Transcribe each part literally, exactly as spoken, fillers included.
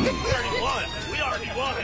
already won. We already won.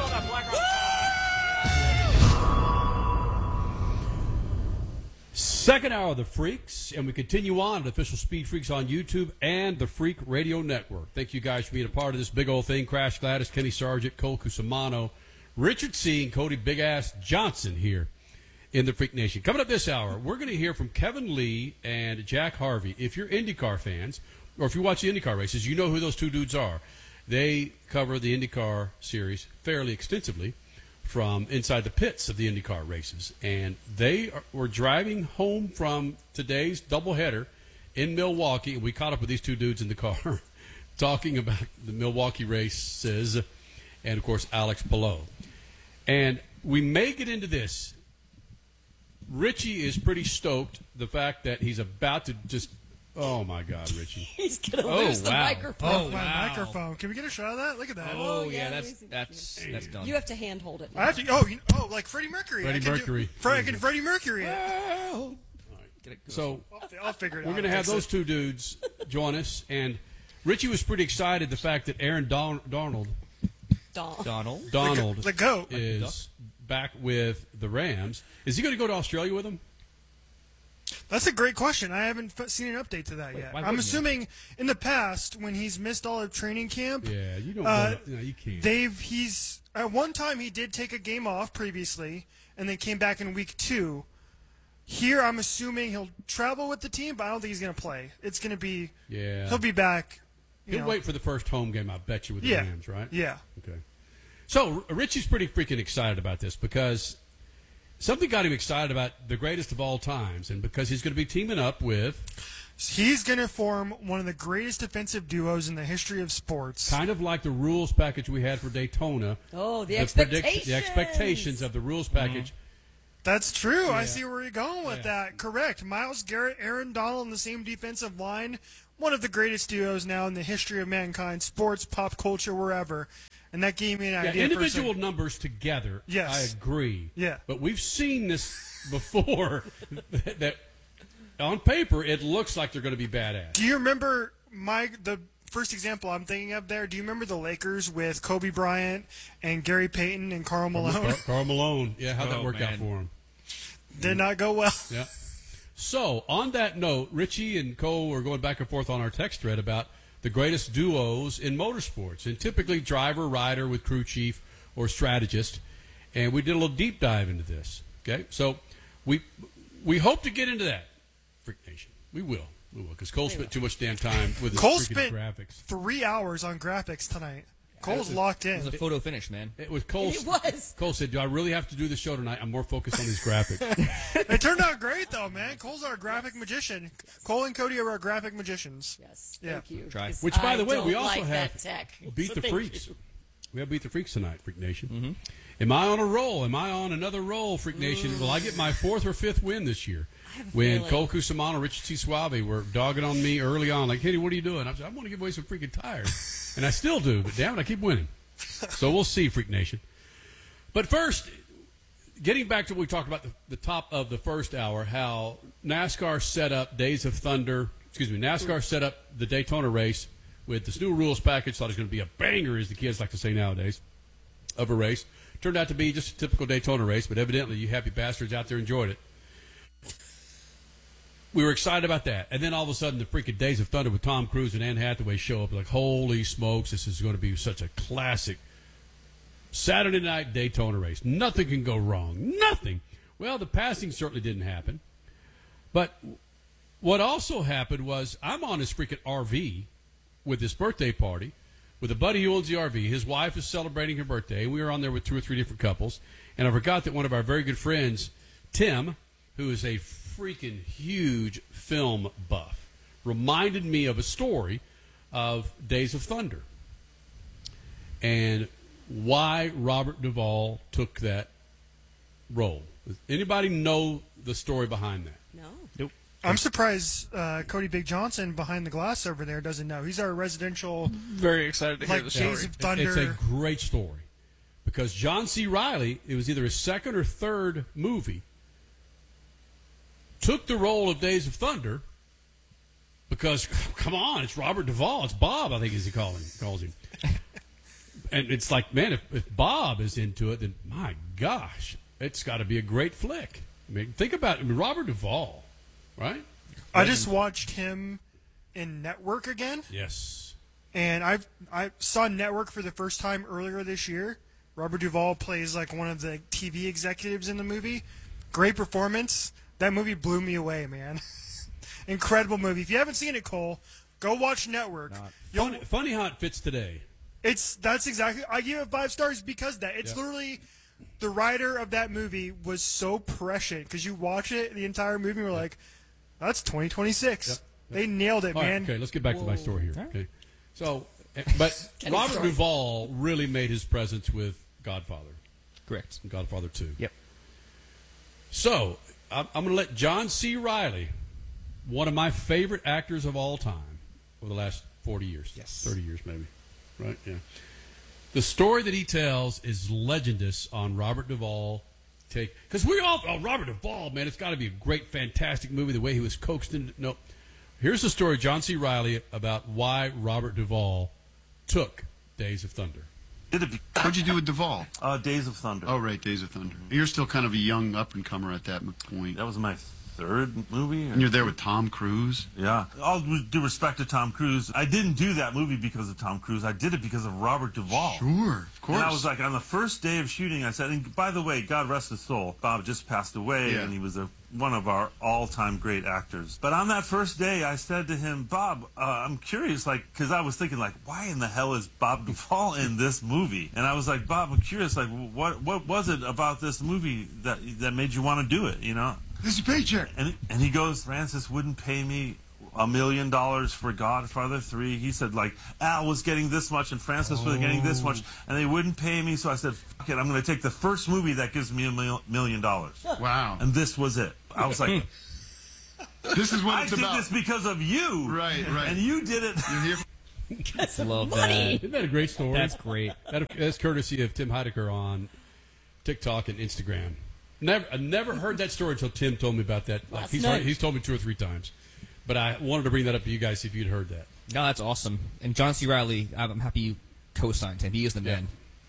Second hour of The Freaks, and we continue on at Official Speed Freaks on YouTube and the Freak Radio Network. Thank you guys for being a part of this big old thing. Crash Gladys, Kenny Sargent, Cole Cusimano, Richard C., and Cody Big Ass Johnson here in the Freak Nation. Coming up this hour, we're going to hear from Kevin Lee and Jack Harvey. If you're IndyCar fans, or if you watch the IndyCar races, you know who those two dudes are. They cover the IndyCar series fairly extensively from inside the pits of the IndyCar races. And they are, were driving home from today's doubleheader in Milwaukee. And we caught up with these two dudes in the car talking about the Milwaukee races and, of course, Alex Palou. And we may get into this. Richie is pretty stoked the fact that he's about to just oh my God, Richie! He's gonna oh, lose the wow. microphone. Oh, my wow. microphone. Can we get a shot of that? Look at that. Oh, Oh, yeah, yeah, that's easy. that's that's done. You have to hand hold it. I have to. Oh, you, oh, like Freddie Mercury. Freddie I can Mercury. Do, Fre- I can Freddie Mercury. it. Well, get it- So I'll, I'll figure it we're out. going to I'll have fix those it. two dudes join us. And Richie was pretty excited the fact that Aaron Don- Darnold, Dawn. Donald. Donald The goat. is back with the Rams. Is he going to go to Australia with them? That's a great question. I haven't f- seen an update to that Wait, yet. why I'm wouldn't you? assuming in the past when he's missed all of training camp, Yeah, you don't. Uh, go to, no, you can't. they've he's at one time he did take a game off previously and then came back in week two. Here I'm assuming he'll travel with the team, but I don't think he's going to play. It's going to be yeah, he'll be back. You He'll know. wait for the first home game. I bet you with the Yeah. Rams, right? Yeah. Okay. So R- Richie's pretty freaking excited about this because something got him excited about the greatest of all times, and because he's going to be teaming up with He's going to form one of the greatest defensive duos in the history of sports. kind of like the rules package we had for Daytona. Oh, the, predict- expectations. the expectations of the rules package. That's true. I Yeah. see where you're going with Yeah. that. Correct. Miles Garrett, Aaron Donald in the same defensive line. One of the greatest duos now in the history of mankind, sports, pop culture, wherever. And that gave me an Yeah, idea. for a individual second. numbers together, Yes. I agree. Yeah. But we've seen this before that, that on paper it looks like they're going to be badass. Do you remember my the first example I'm thinking of there? Do you remember the Lakers with Kobe Bryant and Gary Payton and Karl Malone? Car- Carl Malone. Yeah, how'd that Oh, work out man. for him? Did not go well. Yeah. So, on that note, Richie and Cole were going back and forth on our text thread about the greatest duos in motorsports, and typically driver, rider with crew chief or strategist. And we did a little deep dive into this. Okay, so we we hope to get into that, Freak Nation. We will, we will, because Cole spent too much damn time with his Cole freaking spent graphics. three hours on graphics tonight. Cole's was- locked It was in. a photo finish, man. It was Cole. It was. Cole said, "Do I really have to do the show tonight? I'm more focused on these graphics." It turned out great, though, man. Cole's our graphic magician. Cole and Cody are our graphic magicians. Yes, Yeah. thank you. Try. 'cause Which, by I the way, we don't also like have that tech. Beat So the thank Freaks. you. We have Beat the Freaks tonight, Freak Nation. Mm-hmm. Am I on a roll? Am I on another roll, Freak Nation? Will I get my fourth or fifth win this year? have a When feeling. Cole Cusimano, Richard T. Suave were dogging on me early on, like, "Hey, what are you doing?" I said, "I want to give away some freaking tires," and I still do. But damn it, I keep winning. So we'll see, Freak Nation. But first, getting back to what we talked about the, the top of the first hour, how NASCAR set up Days of Thunder. Excuse me, NASCAR set up the Daytona race with this new rules package. Thought it was going to be a banger, as the kids like to say nowadays, of a race. Turned out to be just a typical Daytona race, but evidently you happy bastards out there enjoyed it. We were excited about that. And then all of a sudden, the freaking Days of Thunder with Tom Cruise and Anne Hathaway show up. Like, holy smokes, this is going to be such a classic Saturday night Daytona race. Nothing can go wrong. Nothing. Well, the passing certainly didn't happen. But what also happened was I'm on his freaking R V with this birthday party with a buddy who owns the R V. His wife is celebrating her birthday. We were on there with two or three different couples. And I forgot that one of our very good friends, Tim, who is a freaking huge film buff, reminded me of a story of Days of Thunder and why Robert Duvall took that role. Does anybody know the story behind that? No. Nope. I'm surprised uh, Cody Big Johnson behind the glass over there doesn't know. He's our residential, Very excited to hear like, the Days story. of Thunder. It's a great story because John C. Reilly, it was either his second or third movie, took the role of Days of Thunder because, come on, it's Robert Duvall. It's Bob, I think, as he call him, calls him. and it's like, man, if, if Bob is into it, then my gosh, it's got to be a great flick. I mean, think about it. I mean, Robert Duvall, right? I just watched him in Network again, Yes. and I I saw Network for the first time earlier this year. Robert Duvall plays like one of the T V executives in the movie. Great performance. That movie blew me away, man. Incredible movie. If you haven't seen it, Cole, go watch Network. You'll- Funny, funny how it fits today. It's that's exactly. I give it five stars because of that. It's Yeah. literally the writer of that movie was so prescient because you watch it the entire movie and we're like, that's twenty twenty-six. Yep. They nailed it, All right, man. okay, let's get back to my story here. Okay, so, eh, but Kenny's Robert story. Duvall really made his presence with Godfather, Correct. Godfather Two. Yep. So I'm, I'm going to let John C. Reilly, one of my favorite actors of all time, over the last forty years, Yes. thirty years maybe, right? Yeah. The story that he tells is legendous on Robert Duvall. Take because we all oh Robert Duvall, man, it's got to be a great, fantastic movie. The way he was coaxed into no. Here's the story, John C. Reilly, about why Robert Duvall took Days of Thunder. Did it be, What'd you do with Duvall? uh, Days of Thunder. Oh, right, Days of Thunder. You're still kind of a young up-and-comer at that point. That was my third movie. And you're there with Tom Cruise. Yeah. All with due respect to Tom Cruise, I didn't do that movie because of Tom Cruise. I did it because of Robert Duvall. Sure, of course. And I was like, on the first day of shooting, I said, and by the way, God rest his soul, Bob just passed away, Yeah. and he was a, one of our all-time great actors. But on that first day, I said to him, Bob, uh, I'm curious, like, because I was thinking, like, why in the hell is Bob Duvall in this movie? And I was like, Bob, I'm curious, like, what what was it about this movie that that made you want to do it, you know? This is a paycheck. And and he goes, Francis wouldn't pay me a million dollars for Godfather three. He said, like, Al was getting this much and Francis was getting this much, and they wouldn't pay me. So I said, fuck it, I'm going to take the first movie that gives me a mil- million dollars. Wow. And this was it. I was like, This is what I it's did about. this because of you. Right, right. And you did it. You're here. Love money. that. Isn't that a great story? That's great. That, that's courtesy of Tim Heidecker on TikTok and Instagram. Never, I never heard that story until Tim told me about that. Like Last he's, night. heard, he's told me two or three times, but I wanted to bring that up to you guys see if you'd heard that. No, that's awesome. And John C. Reilly, I'm I'm happy you co-signed him. He is the man.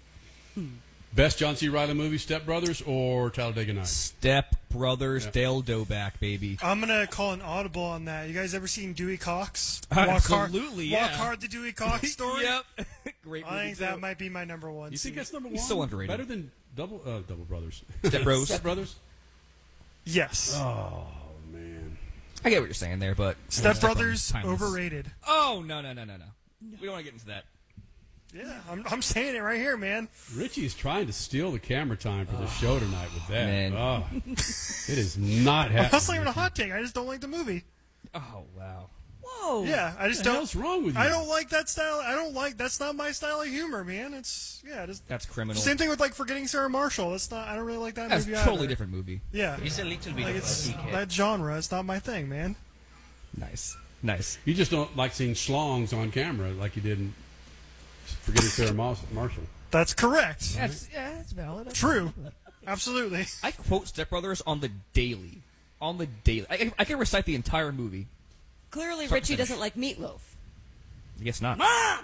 Best John C. Reilly movie, Step Brothers or Talladega Nights? Step Brothers, Yeah. Dale Doback, baby. I'm gonna call an audible on that. You guys ever seen Dewey Cox? Walk Absolutely, hard, yeah. Walk hard, the Dewey Cox story. Yep. Great movie, I think too. that might be my number one. You think scene. that's number one? He's so underrated. Better than Double uh, Double Brothers. Step Bros. Step Brothers. Yes. Oh man. I get what you're saying there, but Step Brothers timeless. overrated. Oh no no no no no! We don't want to get into that. Yeah, I'm, I'm saying it right here, man. Richie is trying to steal the camera time for the show tonight with that. Man. Oh, it is not happening. That's not even a hot take. I just don't like the movie. Oh wow! Whoa. Yeah, I just What the don't. hell's wrong with you? I don't like that style. I don't like. That's not my style of humor, man. It's yeah. Just That's criminal. same thing with like Forgetting Sarah Marshall. That's not. I don't really like that That's movie a totally either. different movie. Yeah, It's a little bit like of it's a dickhead. that genre. It's not my thing, man. Nice, nice. You just don't like seeing schlongs on camera like you did in Forgetting Sarah Mar- Marshall. That's correct. That's yeah, that's valid. True. Absolutely. I quote Step Brothers on the daily. On the daily, I, I- I can recite the entire movie. Clearly, Start to Richie finish. doesn't like meatloaf. I guess not. Mom!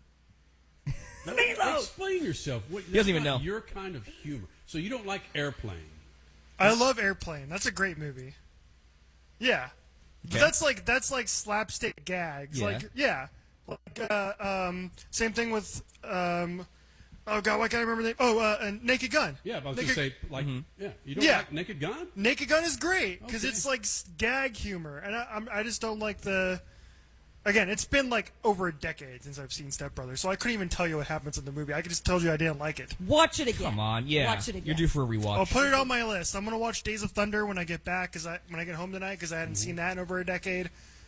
Meatloaf! Explain yourself. What, doesn't even that's not know. your kind of humor. So you don't like Airplane. I love Airplane. That's a great movie. Yeah. But Okay. that's like that's like slapstick gags. Yeah. Like yeah. Like uh, um same thing with um oh god, why can't I remember the name? Oh, uh, uh, Naked Gun. Yeah, but I was Naked, going to say, like, yeah, you don't Yeah. like Naked Gun? Naked Gun is great because Okay. it's like s- gag humor, and I, I'm, I just don't like the. Again, it's been like over a decade since I've seen Step Brothers, so I couldn't even tell you what happens in the movie. I could just tell you I didn't like it. Watch it again. Come on, yeah. Watch it again. You're due for a rewatch. I'll put it on my list. I'm gonna watch Days of Thunder when I get back, cause I when I get home tonight, because I hadn't Mm-hmm. seen that in over a decade.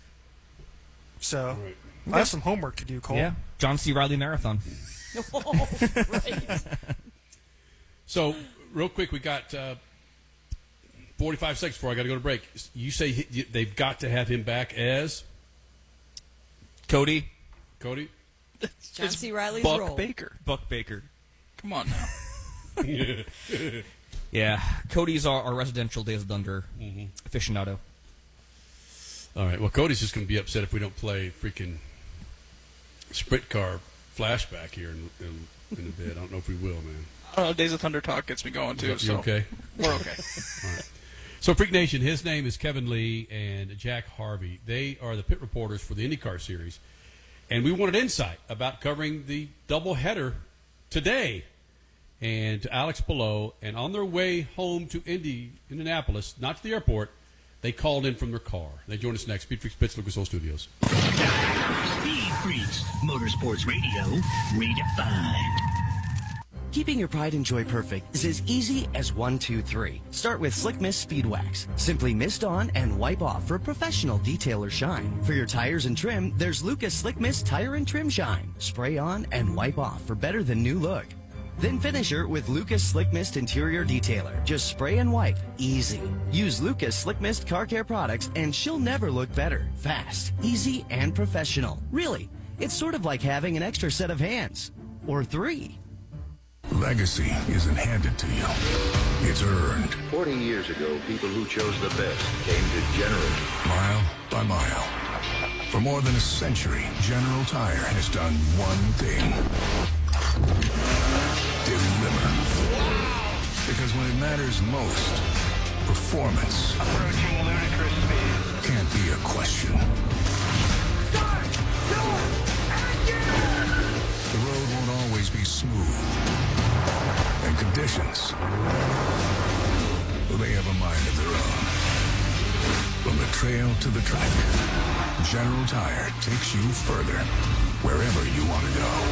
So Right. I have some homework to do, Cole. Yeah, John C. Reilly marathon. Oh, right. So, real quick, we got uh, forty-five seconds before I got to go to break. You say he, you- they've got to have him back as Cody, Cody? John C. Riley's Buck role. Baker. Buck Baker. Come on now. Yeah, Cody's our, our residential Days of Thunder aficionado. All right. Well, Cody's just going to be upset if we don't play freaking sprint car flashback here in, in, in a bit. I don't know if we will, man. I don't know. Days of Thunder talk gets me going too. You So okay? we're okay. All right. So, Freak Nation, his name is Kevin Lee and Jack Harvey. They are the pit reporters for the IndyCar Series. And we wanted insight about covering the doubleheader today. And to Alex Below, and on their way home to Indy, Indianapolis, not to the airport, they called in from their car. They join us next. Speed Freaks Pits, Lucas Oil Studios. Speed Freaks, Motorsports Radio, redefined. Keeping your pride and joy perfect is as easy as one, two, three. Start with Slick Mist Speed Wax. Simply mist on and wipe off for professional detail or shine. For your tires and trim, there's Lucas Slick Mist Tire and Trim Shine. Spray on and wipe off for better than new look. Then finisher with Lucas Slick Mist Interior Detailer. Just spray and wipe. Easy. Use Lucas Slick Mist Car Care products and she'll never look better. Fast, easy, and professional. Really, it's sort of like having an extra set of hands. Or three. Legacy isn't handed to you. It's earned. Forty years ago, people who chose the best came to General. Mile by mile. For more than a century, General Tire has done one thing. Deliver. Because when it matters most, performance Approaching ludicrous speed. can't be a question. Start! Two! Engine! The road won't always be smooth. And conditions, well, they have a mind of their own. From the trail to the track, General Tire takes you further, wherever you want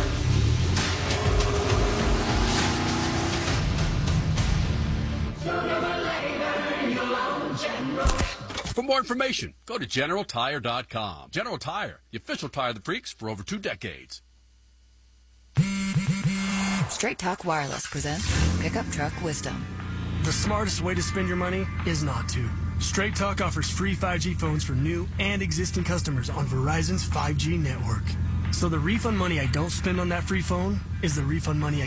to go. For more information, go to general tire dot com. General Tire, the official tire of the Freaks for over two decades. Straight Talk Wireless presents Pickup Truck Wisdom. The smartest way to spend your money is not to. Straight Talk offers free five G phones for new and existing customers on Verizon's five G network. So the refund money I don't spend on that free phone is the refund money I